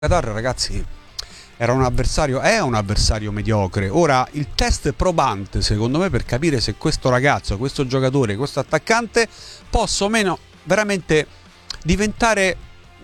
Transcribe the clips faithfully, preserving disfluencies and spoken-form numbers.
Qatar, ragazzi, era un avversario, è un avversario mediocre. Ora, il test probante, secondo me, per capire se questo ragazzo, questo giocatore, questo attaccante possa o meno veramente diventare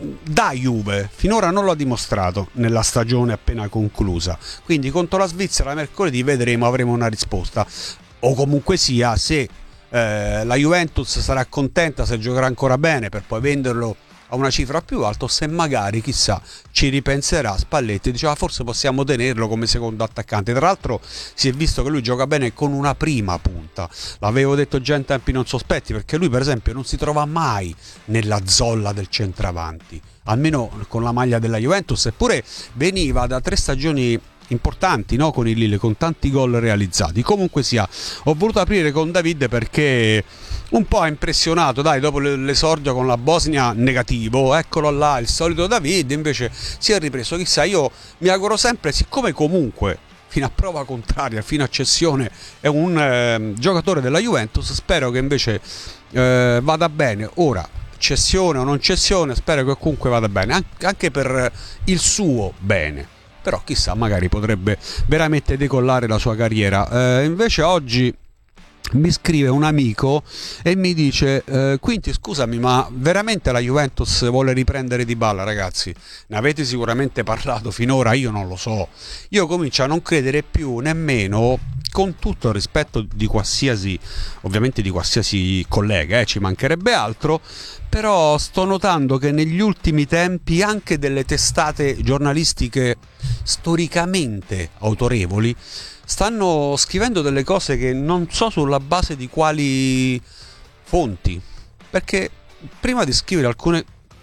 da Juve. Finora non l'ha dimostrato nella stagione appena conclusa. Quindi contro la Svizzera mercoledì vedremo, avremo una risposta. O comunque sia, se eh, la Juventus sarà contenta, se giocherà ancora bene per poi venderlo a una cifra più alta, o se magari, chissà, ci ripenserà Spalletti e diceva forse possiamo tenerlo come secondo attaccante. Tra l'altro si è visto che lui gioca bene con una prima punta, l'avevo detto già in tempi non sospetti, perché lui per esempio non si trova mai nella zolla del centravanti, almeno con la maglia della Juventus, eppure veniva da tre stagioni importanti, no? Con il Lille, con tanti gol realizzati. Comunque sia, ho voluto aprire con David perché un po' ha impressionato, dai, dopo l'esordio con la Bosnia negativo, eccolo là, il solito David, invece si è ripreso. Chissà, io mi auguro sempre, siccome comunque fino a prova contraria, fino a cessione è un eh, giocatore della Juventus, spero che invece eh, vada bene. Ora, cessione o non cessione, spero che comunque vada bene, anche per il suo bene. Però chissà, magari potrebbe veramente decollare la sua carriera. Eh, invece oggi mi scrive un amico e mi dice eh, Quinti, scusami, ma veramente la Juventus vuole riprendere Dybala? Ragazzi, ne avete sicuramente parlato finora, io non lo so. Io comincio a non credere più nemmeno, con tutto il rispetto di qualsiasi, ovviamente di qualsiasi collega, eh, ci mancherebbe altro, però sto notando che negli ultimi tempi anche delle testate giornalistiche storicamente autorevoli stanno scrivendo delle cose che non so sulla base di quali fonti, perché prima di scrivere alcune,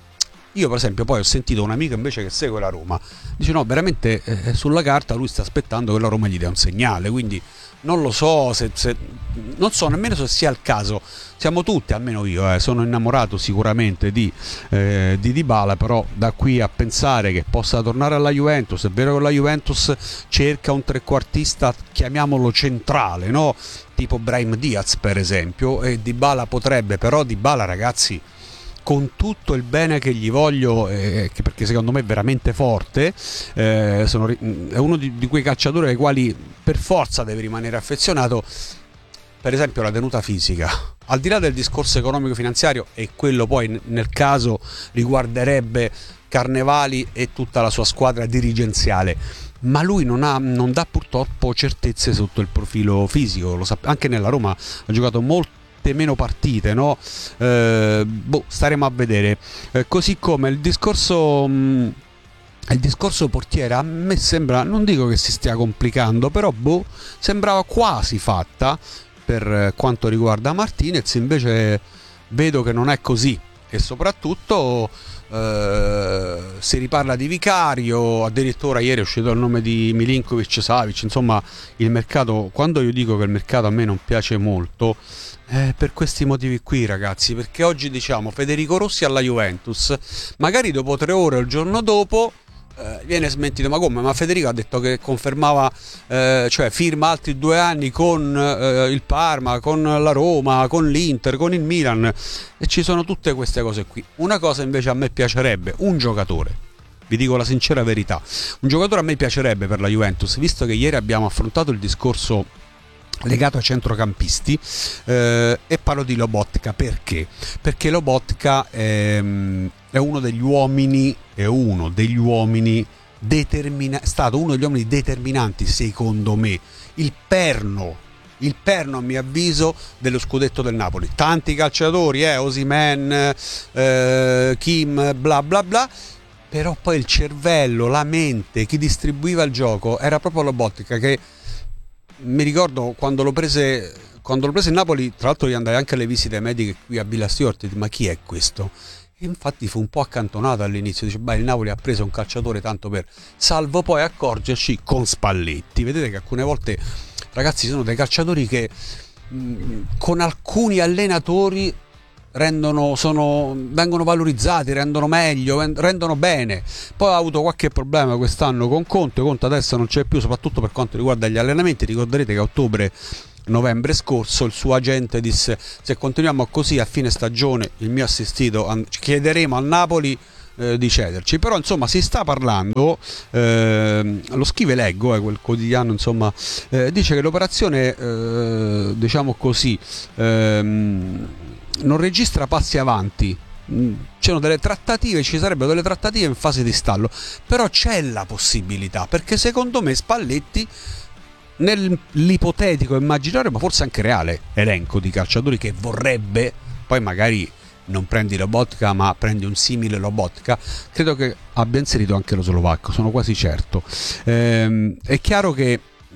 io per esempio poi ho sentito un amico invece che segue la Roma, dice no, veramente eh, sulla carta lui sta aspettando che la Roma gli dia un segnale, quindi non lo so se, se non so nemmeno se sia il caso. Siamo tutti, almeno io, eh, sono innamorato sicuramente di, eh, di Dybala, però da qui a pensare che possa tornare alla Juventus, è vero che la Juventus cerca un trequartista, chiamiamolo centrale, no? Tipo Brahim Diaz per esempio, e Dybala potrebbe, però Dybala, ragazzi, con tutto il bene che gli voglio, eh, perché secondo me è veramente forte, eh, sono, è uno di, di quei calciatori ai quali per forza deve rimanere affezionato. Per esempio la tenuta fisica, al di là del discorso economico-finanziario, e quello poi nel caso riguarderebbe Carnevali e tutta la sua squadra dirigenziale, ma lui non, ha, non dà purtroppo certezze sotto il profilo fisico, lo sap- anche nella Roma ha giocato molto meno partite, no? Eh, boh, staremo a vedere. Eh, così come il discorso mh, il discorso portiere, a me sembra, non dico che si stia complicando, però boh, sembrava quasi fatta per quanto riguarda Martinez, invece vedo che non è così, e soprattutto eh, si riparla di Vicario, addirittura ieri è uscito il nome di Milinkovic-Savic. Insomma, il mercato, quando io dico che il mercato a me non piace molto, Eh, per questi motivi qui, ragazzi, perché oggi diciamo Federico Rossi alla Juventus, magari dopo tre ore o il giorno dopo eh, viene smentito. Ma come? Ma Federico ha detto che confermava, eh, cioè firma altri due anni con eh, il Parma, con la Roma, con l'Inter, con il Milan, e ci sono tutte queste cose qui. Una cosa invece a me piacerebbe, un giocatore, vi dico la sincera verità, un giocatore a me piacerebbe per la Juventus, visto che ieri abbiamo affrontato il discorso legato ai centrocampisti, eh, e parlo di Lobotka. Perché? Perché Lobotka è, è uno degli uomini è uno degli uomini determina- è stato uno degli uomini determinanti, secondo me, il perno il perno a mio avviso dello scudetto del Napoli. Tanti calciatori, eh, Osimhen, eh, Kim, bla bla bla, però poi il cervello, la mente, chi distribuiva il gioco era proprio Lobotka, che mi ricordo quando lo prese quando lo prese il Napoli, tra l'altro gli andai anche alle visite mediche qui a Villa Stuart, ma chi è questo? E infatti fu un po' accantonato all'inizio, dice beh, il Napoli ha preso un calciatore tanto per, salvo poi accorgerci con Spalletti. Vedete che alcune volte, ragazzi, sono dei calciatori che mh, con alcuni allenatori rendono, sono, vengono valorizzati, rendono meglio, rendono bene. Poi ha avuto qualche problema quest'anno con Conte. Conte adesso non c'è più, soprattutto per quanto riguarda gli allenamenti. Ricorderete che a ottobre novembre scorso il suo agente disse: se continuiamo così a fine stagione il mio assistito chiederemo al Napoli eh, di cederci. Però insomma si sta parlando, eh, lo scrive Leggo, eh, quel quotidiano, insomma, eh, dice che l'operazione, eh, diciamo così, ehm, non registra passi avanti. C'erano delle trattative, ci sarebbero delle trattative in fase di stallo, però c'è la possibilità, perché secondo me Spalletti, nell'ipotetico immaginario, ma forse anche reale, elenco di calciatori che vorrebbe, poi magari non prendi Lobotka ma prendi un simile Lobotka, credo che abbia inserito anche lo slovacco, sono quasi certo. Ehm, è chiaro che,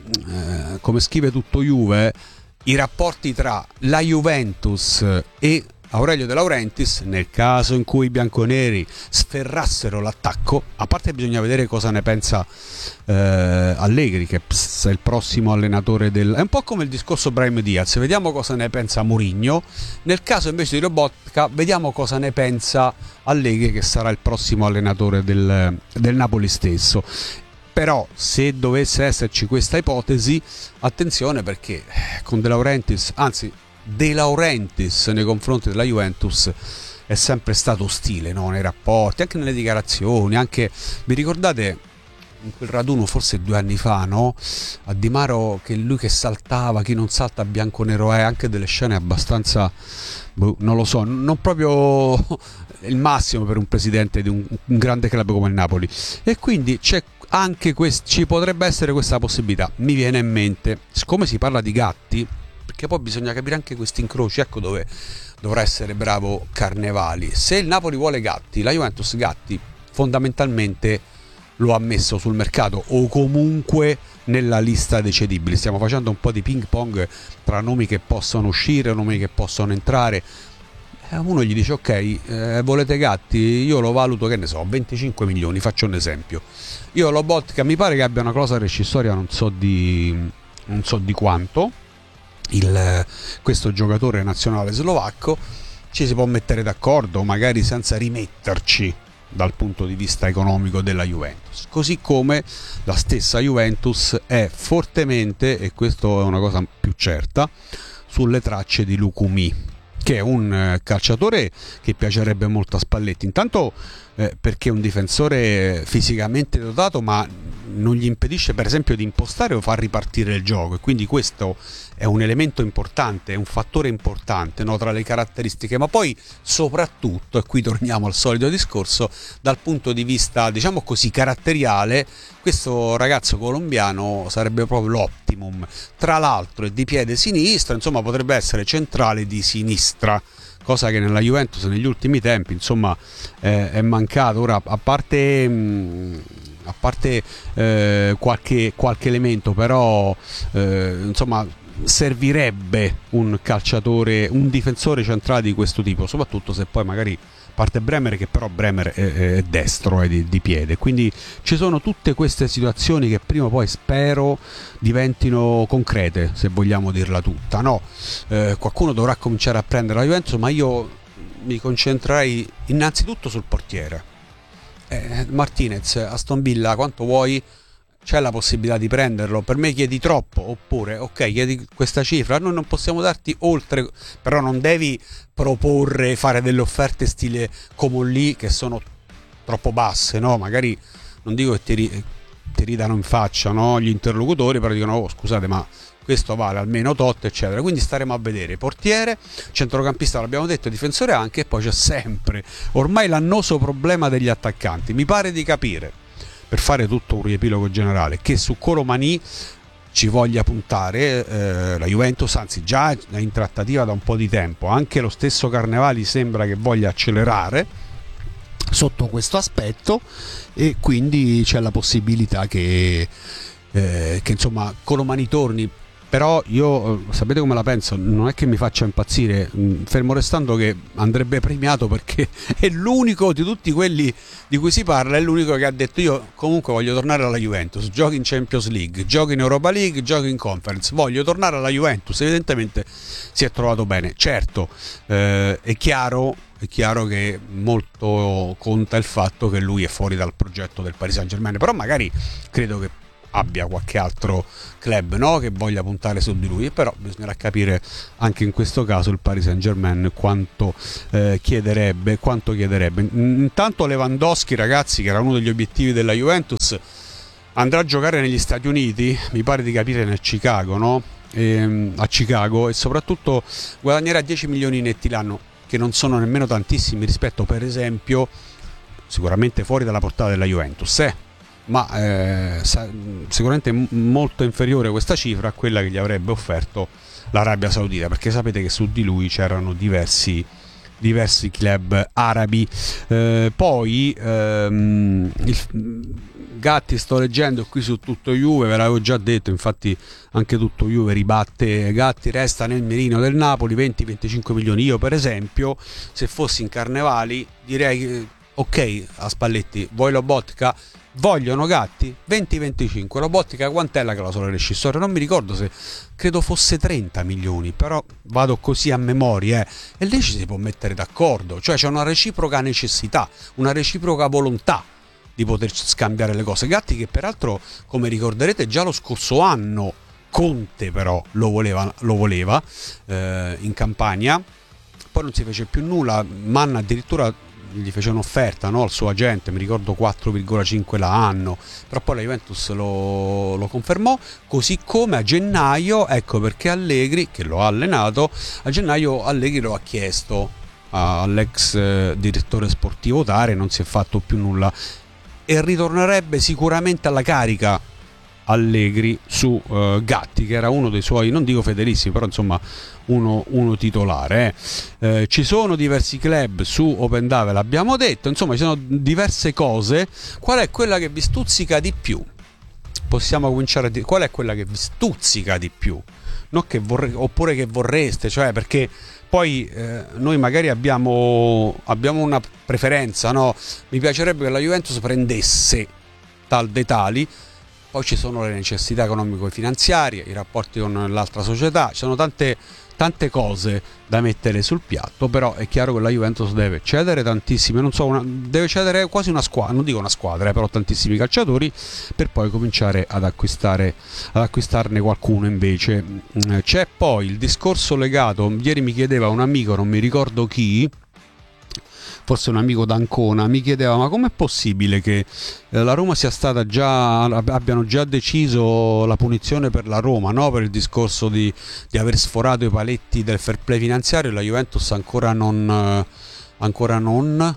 eh, come scrive tutto Juve, i rapporti tra la Juventus e Aurelio De Laurentiis, nel caso in cui i bianconeri sferrassero l'attacco, a parte bisogna vedere cosa ne pensa eh, Allegri, che è il prossimo allenatore del... è un po' come il discorso Brahim Diaz, vediamo cosa ne pensa Mourinho. Nel caso invece di Lobotka, vediamo cosa ne pensa Allegri, che sarà il prossimo allenatore del, del Napoli stesso. Però se dovesse esserci questa ipotesi, attenzione, perché con De Laurentiis, anzi De Laurentiis nei confronti della Juventus è sempre stato ostile, no? Nei rapporti, anche nelle dichiarazioni, anche, vi ricordate in quel raduno forse due anni fa, no? A Di Maro, che lui che saltava, chi non salta bianconero è, anche delle scene abbastanza, boh, non lo so, non proprio il massimo per un presidente di un, un grande club come il Napoli. E quindi c'è anche quest- ci potrebbe essere questa possibilità. Mi viene in mente, siccome si parla di Gatti, perché poi bisogna capire anche questi incroci, ecco dove dovrà essere bravo Carnevali. Se il Napoli vuole Gatti, la Juventus Gatti fondamentalmente lo ha messo sul mercato, o comunque nella lista dei cedibili. Stiamo facendo un po' di ping pong tra nomi che possono uscire, nomi che possono entrare. Uno gli dice ok, eh, volete Gatti? Io lo valuto, che ne so, venticinque milioni, faccio un esempio. Io Lobotka mi pare che abbia una clausola rescissoria, non so di non so di quanto. Il, questo giocatore nazionale slovacco, ci si può mettere d'accordo, magari senza rimetterci dal punto di vista economico della Juventus, così come la stessa Juventus è fortemente, e questo è una cosa più certa, sulle tracce di Lukumi, che è un calciatore che piacerebbe molto a Spalletti, intanto eh, perché è un difensore fisicamente dotato, ma non gli impedisce per esempio di impostare o far ripartire il gioco, e quindi questo è un elemento importante, è un fattore importante, no, tra le caratteristiche, ma poi soprattutto, e qui torniamo al solito discorso, dal punto di vista, diciamo così, caratteriale, questo ragazzo colombiano sarebbe proprio l'optimum. Tra l'altro è di piede sinistro, insomma potrebbe essere centrale di sinistra, cosa che nella Juventus negli ultimi tempi, insomma, eh, è mancato. Ora, a parte mh, a parte eh, qualche, qualche elemento, però eh, insomma servirebbe un calciatore, un difensore centrale di questo tipo, soprattutto se poi magari parte Bremer, che però Bremer è, è destro, è di, di piede, quindi ci sono tutte queste situazioni che prima o poi spero diventino concrete, se vogliamo dirla tutta, no? Eh, qualcuno dovrà cominciare a prendere la Juventus, ma io mi concentrerei innanzitutto sul portiere. eh, Martinez, Aston Villa, quanto vuoi? C'è la possibilità di prenderlo? Per me chiedi troppo, oppure ok, chiedi questa cifra, noi non possiamo darti oltre, però non devi proporre, fare delle offerte stile Comolli che sono troppo basse, no? Magari non dico che ti, ri, ti ridano in faccia, no, gli interlocutori, però dicono oh, scusate, ma questo vale almeno tot, eccetera. Quindi staremo a vedere. Portiere, centrocampista l'abbiamo detto, difensore anche, e poi c'è sempre ormai l'annoso problema degli attaccanti. Mi pare di capire, per fare tutto un riepilogo generale, che su Colomani ci voglia puntare eh, la Juventus, anzi già è in trattativa da un po' di tempo. Anche lo stesso Carnevali sembra che voglia accelerare sotto questo aspetto, e quindi c'è la possibilità che, eh, che insomma Colomani torni. Però io, sapete come la penso, non è che mi faccia impazzire, fermo restando che andrebbe premiato, perché è l'unico di tutti quelli di cui si parla, è l'unico che ha detto io comunque voglio tornare alla Juventus, giochi in Champions League, giochi in Europa League, giochi in Conference, voglio tornare alla Juventus. Evidentemente si è trovato bene. Certo, eh, è chiaro è chiaro che molto conta il fatto che lui è fuori dal progetto del Paris Saint-Germain, però magari credo che abbia qualche altro club, no, che voglia puntare su di lui, però bisognerà capire anche in questo caso il Paris Saint-Germain quanto eh, chiederebbe, quanto chiederebbe. Intanto Lewandowski, ragazzi, che era uno degli obiettivi della Juventus, andrà a giocare negli Stati Uniti, mi pare di capire nel Chicago, no? E, a Chicago, e soprattutto guadagnerà dieci milioni netti l'anno, che non sono nemmeno tantissimi rispetto, per esempio, sicuramente fuori dalla portata della Juventus, eh? ma eh, sicuramente m- molto inferiore questa cifra a quella che gli avrebbe offerto l'Arabia Saudita, perché sapete che su di lui c'erano diversi diversi club arabi. Eh, poi ehm, il, Gatti, sto leggendo qui su Tutto Juve, ve l'avevo già detto, infatti anche Tutto Juve ribatte Gatti, resta nel mirino del Napoli, venti venticinque milioni. Io per esempio, se fossi in Carnevali, direi che ok, a Spalletti, vuoi Lobotka? Vogliono Gatti? venti venticinque. Lobotka quant'è la clausola rescissoria? Non mi ricordo, se credo fosse trenta milioni, però vado così a memoria, eh. E lì ci si può mettere d'accordo, cioè c'è una reciproca necessità, una reciproca volontà di poter scambiare le cose. Gatti che peraltro, come ricorderete, già lo scorso anno Conte però lo voleva, lo voleva eh, in Campania, poi non si fece più nulla. Manna addirittura gli fece un'offerta, no, al suo agente, mi ricordo quattro virgola cinque l'anno, però poi la Juventus lo, lo confermò, così come a gennaio, ecco perché Allegri, che lo ha allenato, a gennaio Allegri lo ha chiesto all'ex eh, direttore sportivo Tare, non si è fatto più nulla, e ritornerebbe sicuramente alla carica Allegri su uh, Gatti, che era uno dei suoi, non dico fedelissimi, però insomma uno, uno titolare. Eh. Eh, ci sono diversi club su Open Dave, l'abbiamo detto, insomma ci sono diverse cose. Qual è quella che vi stuzzica di più? Possiamo cominciare a dire qual è quella che vi stuzzica di più, non che vorre- oppure che vorreste, cioè, perché poi eh, noi magari abbiamo, abbiamo una preferenza, no? Mi piacerebbe che la Juventus prendesse tal dei tali. Poi ci sono le necessità economico-finanziarie, i rapporti con l'altra società, ci sono tante, tante cose da mettere sul piatto, però è chiaro che la Juventus deve cedere tantissime, non so, una, deve cedere quasi una squadra, non dico una squadra, eh, però tantissimi calciatori, per poi cominciare ad acquistare, ad acquistarne qualcuno invece. C'è poi il discorso legato, ieri mi chiedeva un amico, non mi ricordo chi, forse un amico d'Ancona, mi chiedeva ma com'è possibile che eh, la Roma sia stata già, abbiano già deciso la punizione per la Roma, no? Per il discorso di, di aver sforato i paletti del fair play finanziario, e la Juventus ancora non, eh, ancora non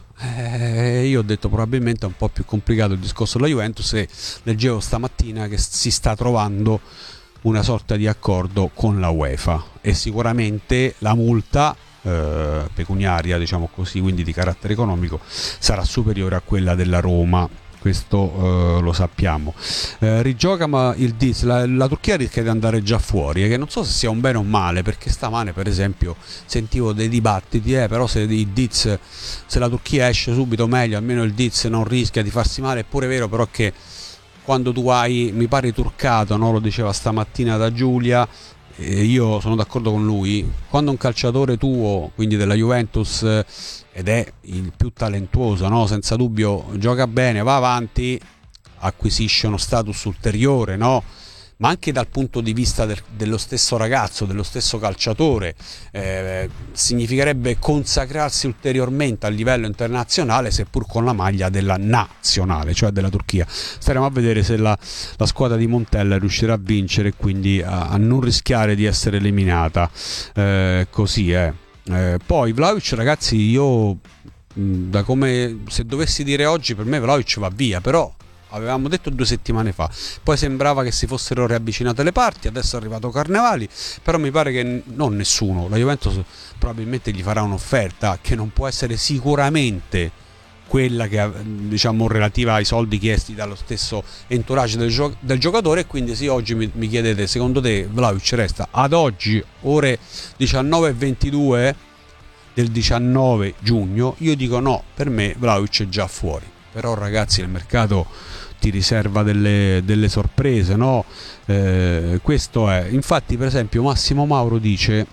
eh, io ho detto probabilmente è un po' più complicato il discorso della Juventus, e leggevo stamattina che si sta trovando una sorta di accordo con la UEFA, e sicuramente la multa Eh, pecuniaria, diciamo così, quindi di carattere economico, sarà superiore a quella della Roma. Questo eh, lo sappiamo. Eh, rigioca ma il Diz, la, la Turchia rischia di andare già fuori, e eh, che non so se sia un bene o un male, perché stamane per esempio sentivo dei dibattiti, eh, però se il Diz, se la Turchia esce subito meglio, almeno il Diz non rischia di farsi male. È pure vero però che quando tu hai, mi pare turcato, no? Lo diceva stamattina da Giulia, e io sono d'accordo con lui, quando un calciatore tuo, quindi della Juventus, ed è il più talentuoso, no? Senza dubbio, gioca bene, va avanti, acquisisce uno status ulteriore, no? Ma anche dal punto di vista del, dello stesso ragazzo, dello stesso calciatore, eh, significherebbe consacrarsi ulteriormente a livello internazionale, seppur con la maglia della nazionale, cioè della Turchia. Staremo a vedere se la, la squadra di Montella riuscirà a vincere e quindi a, a non rischiare di essere eliminata. Eh, così è. Eh, poi Vlahovic, ragazzi, io da come, se dovessi dire oggi, per me Vlahovic va via, però avevamo detto due settimane fa, poi sembrava che si fossero riavvicinate le parti, adesso è arrivato Carnevali, però mi pare che non nessuno, la Juventus probabilmente gli farà un'offerta che non può essere sicuramente quella che, diciamo, relativa ai soldi chiesti dallo stesso entourage del, gio- del giocatore, e quindi sì, oggi mi, mi chiedete, secondo te Vlahovic resta? Ad oggi, ore diciannove e ventidue del diciannove giugno, io dico no, per me Vlahovic è già fuori. Però ragazzi, il mercato ti riserva delle, delle sorprese, no? Eh, questo è. Infatti, per esempio, Massimo Mauro dice: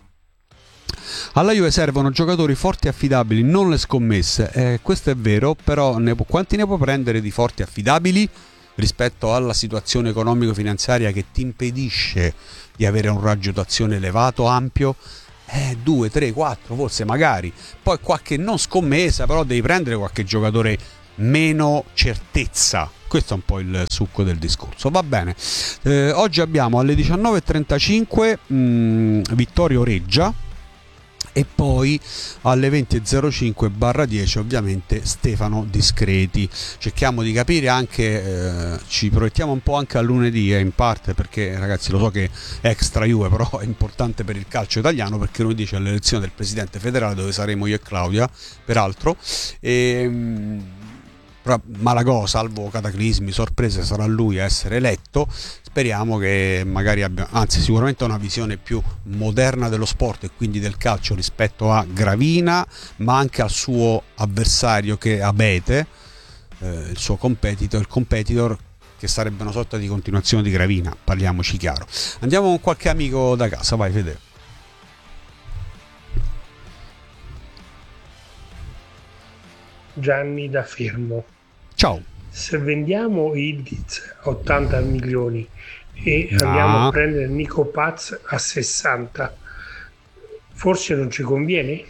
alla Juve servono giocatori forti e affidabili, non le scommesse. Eh, questo è vero, però ne, quanti ne può prendere di forti e affidabili? rispetto alla situazione economico-finanziaria che ti impedisce di avere un raggio d'azione elevato, ampio, eh, due, tre, quattro, forse magari, poi qualche non scommessa, però devi prendere qualche giocatore meno certezza. Questo è un po' il succo del discorso. Va bene, eh, oggi abbiamo alle diciannove e trentacinque mh, Vittorio Reggia, e poi alle venti e zero cinque barra dieci ovviamente Stefano Discreti. Cerchiamo di capire anche, eh, ci proiettiamo un po' anche a lunedì, eh, in parte perché ragazzi lo so che è extra Juve, però è importante per il calcio italiano, perché lunedì c'è l'elezione del presidente federale dove saremo io e Claudia peraltro, e Malagò, salvo cataclismi, sorprese, sarà lui a essere eletto. Speriamo che magari abbia, anzi sicuramente una visione più moderna dello sport e quindi del calcio rispetto a Gravina, ma anche al suo avversario che è Abete, eh, il suo competitor, il competitor che sarebbe una sorta di continuazione di Gravina, parliamoci chiaro. Andiamo con qualche amico da casa, vai Fede. Gianni da Fermo. Ciao. Se vendiamo il Diz a ottanta milioni e no. andiamo a prendere Nico Paz a sessanta, forse non ci conviene?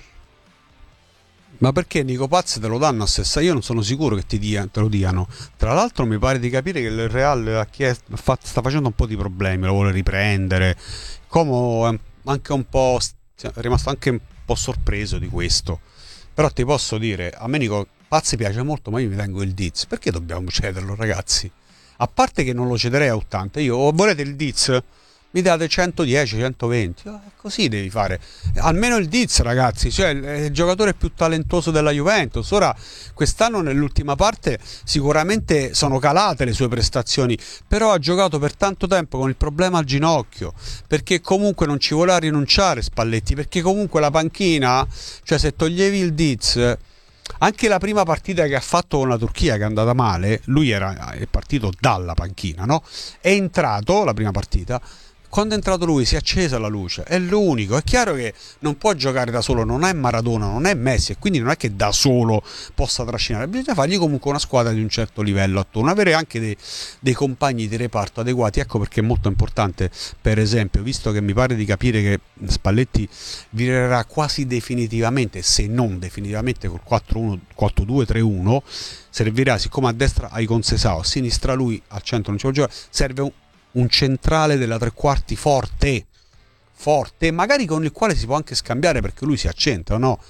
Ma perché Nico Paz te lo danno a sessanta? Io non sono sicuro che ti dia, te lo diano. Tra l'altro mi pare di capire che il Real ha chiesto, sta facendo un po' di problemi, lo vuole riprendere. Como è anche un po', è rimasto anche un po' sorpreso di questo. Però ti posso dire, a me Nico Paz piace molto, ma io mi tengo il Diz. Perché dobbiamo cederlo, ragazzi? A parte che non lo cederei a ottanta, io o volete il Diz? Mi date centodieci, centoventi, oh, così devi fare. Almeno il Diz, ragazzi, cioè il giocatore più talentuoso della Juventus. Ora, quest'anno nell'ultima parte sicuramente sono calate le sue prestazioni, però ha giocato per tanto tempo con il problema al ginocchio, perché comunque non ci voleva rinunciare Spalletti, perché comunque la panchina, cioè se toglievi il Diz, anche la prima partita che ha fatto con la Turchia, che è andata male, lui era è partito dalla panchina, no? È entrato la prima partita. Quando è entrato lui si è accesa la luce, è l'unico. È chiaro che non può giocare da solo, non è Maradona, non è Messi, e quindi non è che da solo possa trascinare, bisogna fargli comunque una squadra di un certo livello attorno, avere anche dei, dei compagni di reparto adeguati. Ecco perché è molto importante, per esempio, visto che mi pare di capire che Spalletti virerà quasi definitivamente, se non definitivamente, col quattro due tre uno, servirà, siccome a destra hai Concesao, a sinistra lui, al centro non ci può giocare, serve un un centrale della tre quarti forte, forte, magari con il quale si può anche scambiare perché lui si accentra, no?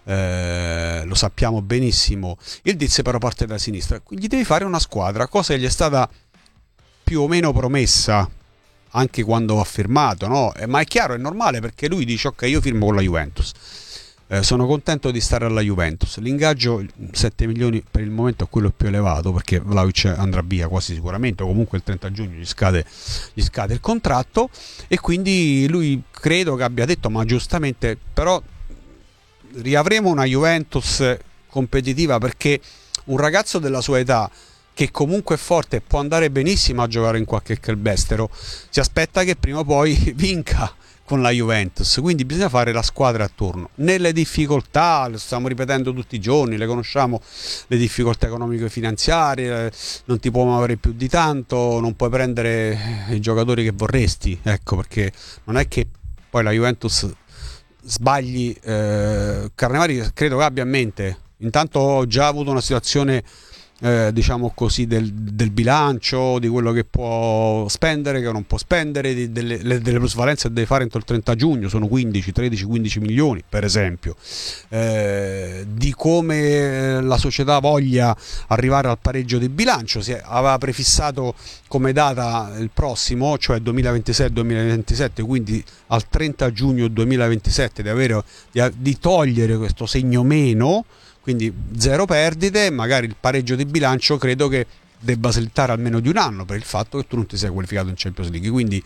Eh, lo sappiamo benissimo. Il Diz però parte da sinistra, quindi devi fare una squadra, cosa che gli è stata più o meno promessa anche quando ha firmato, no? Eh, ma è chiaro, è normale, perché lui dice ok, io firmo con la Juventus. Eh, sono contento di stare alla Juventus. L'ingaggio sette milioni per il momento è quello più elevato, perché Vlahovic andrà via quasi sicuramente, o comunque il trenta giugno gli scade, gli scade il contratto, e quindi lui credo che abbia detto, ma giustamente, però riavremo una Juventus competitiva, perché un ragazzo della sua età che comunque è forte e può andare benissimo a giocare in qualche club estero, si aspetta che prima o poi vinca con la Juventus, quindi bisogna fare la squadra attorno. Nelle difficoltà, lo stiamo ripetendo tutti i giorni, le conosciamo, le difficoltà economiche e finanziarie, non ti può muovere più di tanto, non puoi prendere i giocatori che vorresti, ecco, perché non è che poi la Juventus sbagli. eh, Carnevali credo che abbia a mente, intanto ho già avuto una situazione Eh, diciamo così del, del bilancio, di quello che può spendere, che non può spendere, di, delle, delle plusvalenze che deve fare entro il trenta giugno, sono quindici, tredici, quindici milioni per esempio, eh, di come la società voglia arrivare al pareggio di bilancio. Si è, aveva prefissato come data il prossimo, cioè duemilaventisei duemilaventisette, quindi al trenta giugno duemilaventisette di, avere, di, di togliere questo segno meno, quindi zero perdite. Magari il pareggio di bilancio credo che debba slittare almeno di un anno, per il fatto che tu non ti sei qualificato in Champions League. Quindi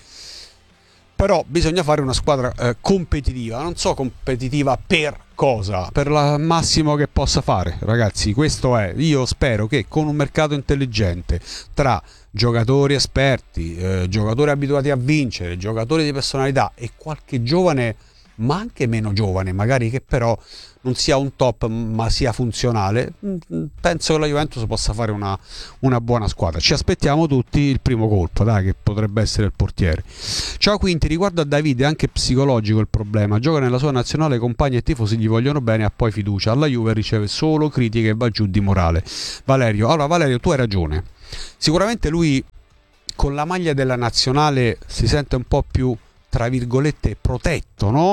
però bisogna fare una squadra eh, competitiva. Non so competitiva per cosa, per il massimo che possa fare, ragazzi. Questo è, io spero che con un mercato intelligente tra giocatori esperti, eh, giocatori abituati a vincere, giocatori di personalità e qualche giovane ma anche meno giovane, magari che però non sia un top ma sia funzionale, penso che la Juventus possa fare una, una buona squadra. Ci aspettiamo tutti il primo colpo, dai, che potrebbe essere il portiere. Ciao Quinti, riguardo a Davide è anche psicologico il problema, gioca nella sua nazionale, compagni e tifosi gli vogliono bene, ha poi fiducia, alla Juve riceve solo critiche e va giù di morale. Valerio, allora Valerio, tu hai ragione, sicuramente lui con la maglia della nazionale si sente un po' più, tra virgolette, protetto, no?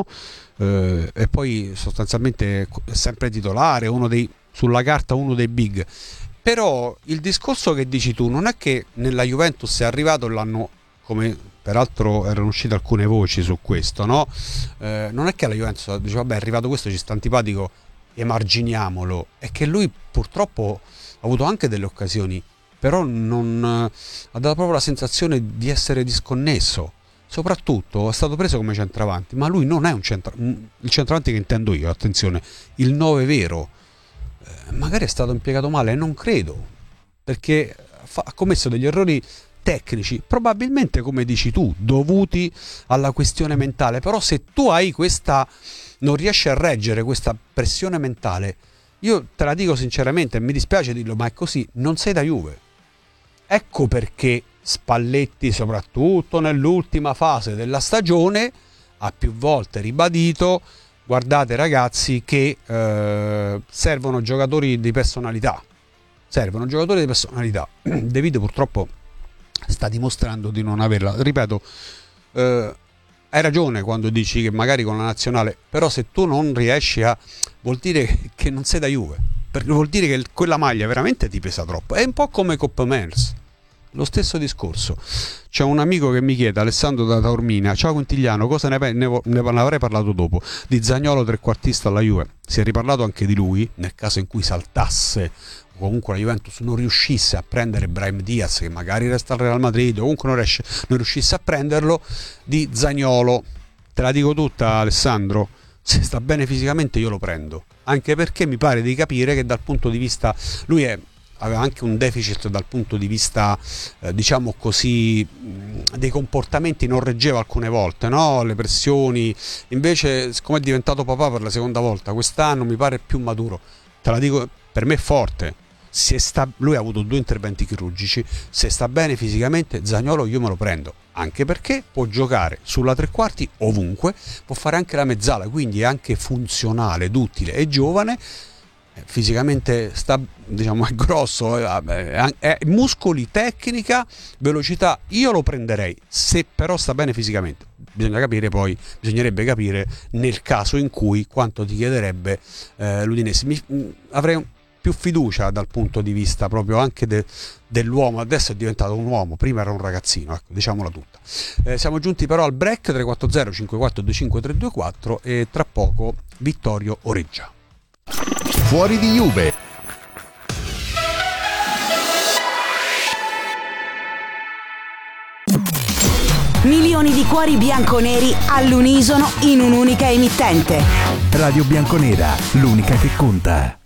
Eh, e poi sostanzialmente è sempre titolare, uno dei, sulla carta uno dei big. Però il discorso che dici tu non è che nella Juventus è arrivato, l'hanno, come peraltro erano uscite alcune voci su questo, no? Eh, non è che la Juventus dice vabbè è arrivato questo, ci sta antipatico, emarginiamolo. È che lui purtroppo ha avuto anche delle occasioni, però non ha dato proprio la sensazione di essere disconnesso. Soprattutto è stato preso come centravanti, ma lui non è un centra- il centravanti che intendo io, attenzione, il nove vero. Eh, magari è stato impiegato male, non credo, perché fa- ha commesso degli errori tecnici, probabilmente come dici tu, dovuti alla questione mentale. Però se tu hai questa, non riesci a reggere questa pressione mentale, io te la dico sinceramente, mi dispiace dirlo, ma è così, non sei da Juve. Ecco perché Spalletti, soprattutto nell'ultima fase della stagione, ha più volte ribadito: guardate ragazzi che eh, servono giocatori di personalità, servono giocatori di personalità. De Vito purtroppo sta dimostrando di non averla, ripeto, eh, hai ragione quando dici che magari con la nazionale, però se tu non riesci a, vuol dire che non sei da Juve, perché vuol dire che quella maglia veramente ti pesa troppo. È un po' come Coppa Mers, lo stesso discorso. C'è un amico che mi chiede, Alessandro da Taormina: ciao Quintigliano, cosa ne, ne, ne avrei parlato dopo di Zaniolo trequartista alla Juve? Si è riparlato anche di lui nel caso in cui saltasse, o comunque la Juventus non riuscisse a prendere Brahim Diaz, che magari resta al Real Madrid, o comunque non, riesce, non riuscisse a prenderlo, di Zaniolo. Te la dico tutta, Alessandro, se sta bene fisicamente io lo prendo, anche perché mi pare di capire che dal punto di vista, lui è aveva anche un deficit dal punto di vista eh, diciamo così mh, dei comportamenti, non reggeva alcune volte, no? Le pressioni. Invece, siccome è diventato papà per la seconda volta quest'anno, mi pare più maturo. Te la dico, per me è forte. Se sta, lui ha avuto due interventi chirurgici, se sta bene fisicamente Zaniolo io me lo prendo, anche perché può giocare sulla tre quarti ovunque, può fare anche la mezzala, quindi è anche funzionale, duttile, è giovane, fisicamente sta, diciamo, è grosso, è, è muscoli, tecnica, velocità, io lo prenderei. Se però sta bene fisicamente, bisogna capire poi, bisognerebbe capire nel caso in cui quanto ti chiederebbe eh, l'Udinese. Mi, avrei più fiducia dal punto di vista proprio anche de, dell'uomo. Adesso è diventato un uomo, prima era un ragazzino, ecco, diciamola tutta. Eh, siamo giunti però al break. Tre quattro zero cinque quattro due cinque tre due quattro e tra poco Vittorio Oreggia. Fuori di Juve. Milioni di cuori bianconeri all'unisono in un'unica emittente. Radio Bianconera, l'unica che conta.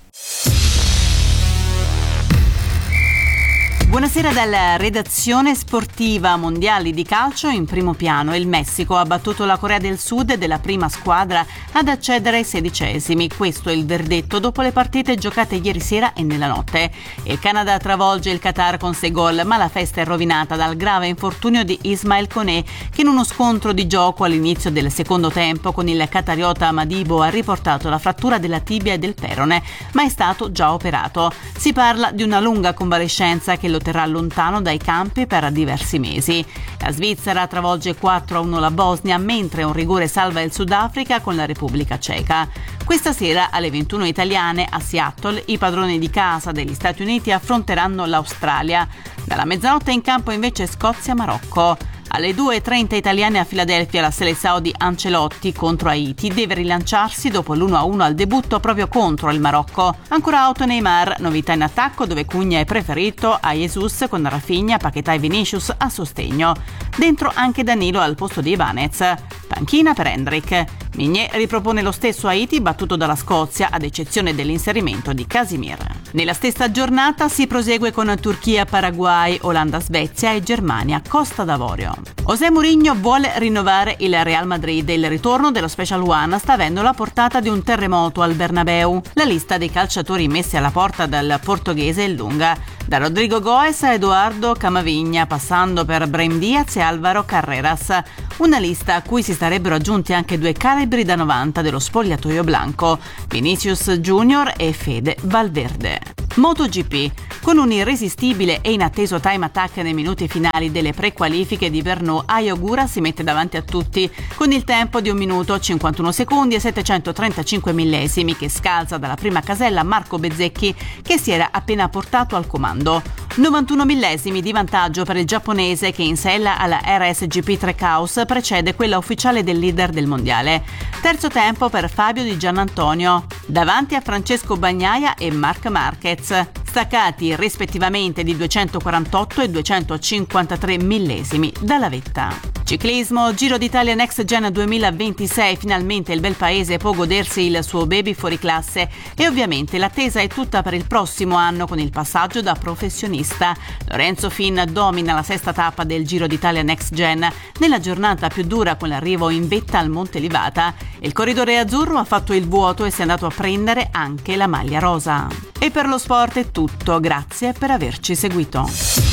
Buonasera dalla redazione sportiva. Mondiali di calcio in primo piano. Il Messico ha battuto la Corea del Sud della prima squadra ad accedere ai sedicesimi. Questo è il verdetto dopo le partite giocate ieri sera e nella notte. Il Canada travolge il Qatar con sei gol, ma la festa è rovinata dal grave infortunio di Ismail Koné, che in uno scontro di gioco all'inizio del secondo tempo con il qatariota Madibo ha riportato la frattura della tibia e del perone, ma è stato già operato. Si parla di una lunga convalescenza che lo terrà lontano dai campi per diversi mesi. La Svizzera travolge quattro a uno la Bosnia, mentre un rigore salva il Sudafrica con la Repubblica Ceca. Questa sera alle ventuno italiane a Seattle i padroni di casa degli Stati Uniti affronteranno l'Australia. Dalla mezzanotte in campo invece Scozia-Marocco. Alle due e trenta italiane a Filadelfia la Seleção di Ancelotti contro Haiti deve rilanciarsi dopo l'uno a uno al debutto proprio contro il Marocco. Ancora auto Neymar, novità in attacco dove Cugna è preferito a Jesus con Rafinha, Paquetá e Vinicius a sostegno. Dentro anche Danilo al posto di Ibanez. Panchina per Hendrik. Migné ripropone lo stesso Haiti battuto dalla Scozia ad eccezione dell'inserimento di Casimir. Nella stessa giornata si prosegue con Turchia-Paraguay, Olanda-Svezia e Germania-Costa d'Avorio. José Mourinho vuole rinnovare il Real Madrid e il ritorno dello Special One sta avendo la portata di un terremoto al Bernabeu. La lista dei calciatori messi alla porta dal portoghese è lunga, da Rodrigo Goes a Eduardo Camavinga, passando per Brahim Diaz e Álvaro Carreras. Una lista a cui si sarebbero aggiunti anche due calibri da novanta dello spogliatoio blanco, Vinicius Junior e Fede Valverde. MotoGP. Con un irresistibile e inatteso time attack nei minuti finali delle prequalifiche di Brno, Ai Ogura si mette davanti a tutti con il tempo di un minuto cinquantuno secondi e settecentotrentacinque millesimi, che scalza dalla prima casella Marco Bezzecchi, che si era appena portato al comando. novantuno millesimi di vantaggio per il giapponese, che in sella alla R S G P Trackhouse precede quella ufficiale del leader del mondiale. Terzo tempo per Fabio Di Giannantonio, davanti a Francesco Bagnaia e Marc Marquez, staccati rispettivamente di duecentoquarantotto e duecentocinquantatré millesimi dalla vetta. Ciclismo, Giro d'Italia Next Gen duemilaventisei, finalmente il bel paese può godersi il suo baby fuori classe e ovviamente l'attesa è tutta per il prossimo anno con il passaggio da professionista. Lorenzo Fin domina la sesta tappa del Giro d'Italia Next Gen nella giornata più dura, con l'arrivo in vetta al Monte Livata. Il corridore azzurro ha fatto il vuoto e si è andato a prendere anche la maglia rosa. E per lo sport è tutto, grazie per averci seguito.